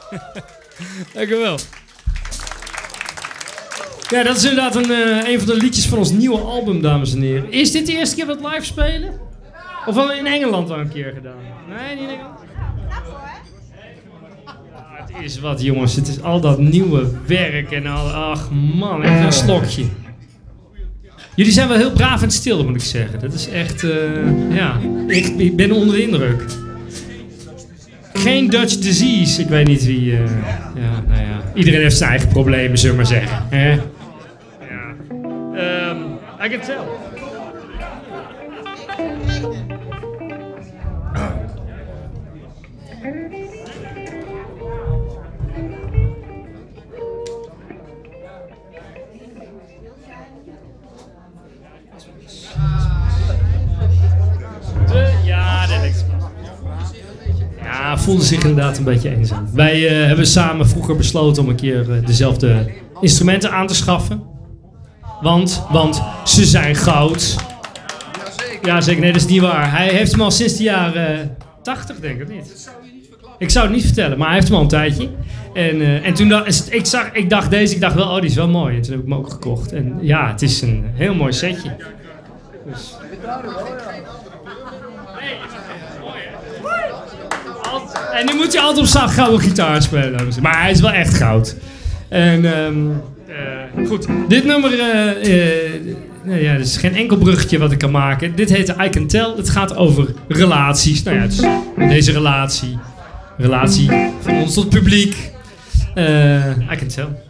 Dank u wel. Ja, dat is inderdaad een van de liedjes van ons nieuwe album, dames en heren. Is dit de eerste keer dat we live spelen? Of hebben we in Engeland al een keer gedaan? Nee, niet in Engeland? Ja, het is wat, jongens. Het is al dat nieuwe werk en al... Ach man, even een slokje. Jullie zijn wel heel braaf en stil, moet ik zeggen. Dat is echt... ja, ik ben onder de indruk. Geen Dutch disease. Ik weet niet wie... ja, nou ja. Iedereen heeft zijn eigen problemen, zullen we maar zeggen. Ja. I can tell. Ja, voelde zich inderdaad een beetje eenzaam. Wij hebben samen vroeger besloten om een keer dezelfde instrumenten aan te schaffen. Want ze zijn goud. Ja, zeker. Nee, dat is niet waar. Hij heeft hem al sinds de jaren 80, denk ik, niet? Ik zou het niet vertellen, maar hij heeft hem al een tijdje. En toen ik dacht wel, oh, die is wel mooi. En toen heb ik hem ook gekocht. En ja, het is een heel mooi setje. Dus. En nu moet hij altijd op zacht gouden gitaar spelen. Maar hij is wel echt goud. En goed, dit nummer... ja, er is geen enkel bruggetje wat ik kan maken. Dit heet I Can Tell. Het gaat over relaties. Nou ja, dus deze relatie. Relatie van ons tot publiek. I Can Tell.